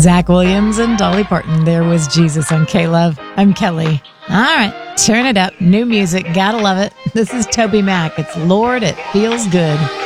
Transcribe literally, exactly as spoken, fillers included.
Zach Williams and Dolly Parton. There was Jesus on K-Love. I'm Kelly. All right, turn it up. New music. Gotta love it. This is Toby Mac. It's Lord, It Feels Good.